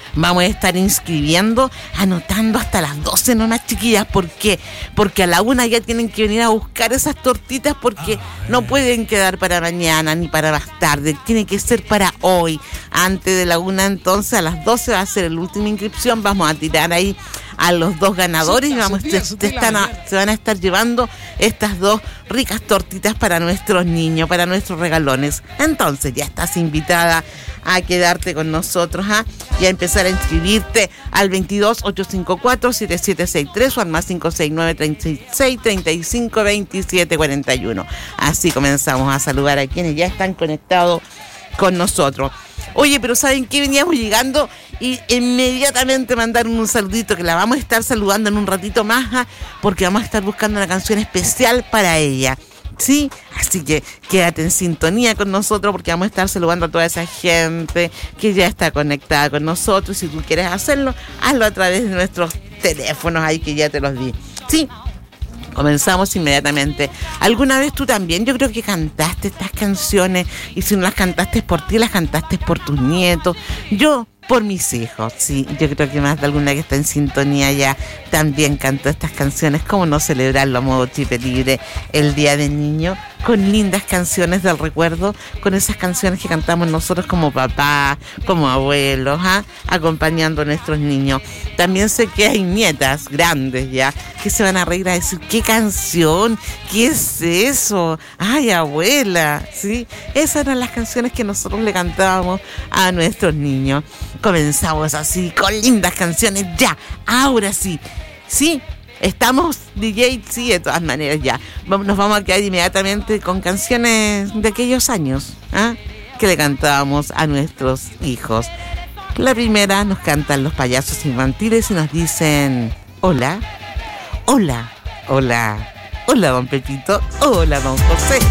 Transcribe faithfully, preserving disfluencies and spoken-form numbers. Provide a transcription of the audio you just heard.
vamos a estar inscribiendo, anotando hasta las doce nomás, chiquillas. ¿Por qué? Porque a la una ya tienen que venir a buscar esas tortitas porque no pueden quedar para mañana ni para más tarde. Tiene que ser para hoy, antes de la una. Entonces a las doce va a ser la última inscripción. Vamos a tirar ahí a los dos ganadores y vamos, te, te están a, se van a estar llevando estas dos ricas tortitas para nuestros niños, para nuestros regalones. Entonces ya estás invitada a quedarte con nosotros, ¿ah? Y a empezar a inscribirte al veintidós, ochocientos cincuenta y cuatro, setenta y siete sesenta y tres o al más cinco seis nueve, treinta y seis, treinta y cinco, veintisiete, cuarenta y uno. Así comenzamos a saludar a quienes ya están conectados con nosotros. Oye, pero ¿saben qué? Veníamos llegando y inmediatamente mandaron un saludito que la vamos a estar saludando en un ratito más, ¿ah? Porque vamos a estar buscando una canción especial para ella. Sí, así que quédate en sintonía con nosotros porque vamos a estar saludando a toda esa gente que ya está conectada con nosotros. Si tú quieres hacerlo, hazlo a través de nuestros teléfonos ahí que ya te los di. Sí, comenzamos inmediatamente. ¿Alguna vez tú también? Yo creo que cantaste estas canciones y si no las cantaste por ti, las cantaste por tus nietos. Yo... por mis hijos, sí, yo creo que más de alguna que está en sintonía ya también cantó estas canciones. ¿Cómo no celebrarlo a modo chip libre el Día del Niño? Con lindas canciones del recuerdo, con esas canciones que cantamos nosotros como papá, como abuelos, ¿ah? Acompañando a nuestros niños. También sé que hay nietas grandes ya que se van a reír a decir, ¿qué canción? ¿Qué es eso? ¡Ay, abuela! ¿Sí? Esas eran las canciones que nosotros le cantábamos a nuestros niños. Comenzamos así, con lindas canciones, ya, ahora sí, sí, estamos D J, sí, de todas maneras ya, nos vamos a quedar inmediatamente con canciones de aquellos años, ¿eh? Que le cantábamos a nuestros hijos. La primera nos cantan los payasos infantiles y nos dicen, hola, hola, hola, hola don Pepito, hola don José.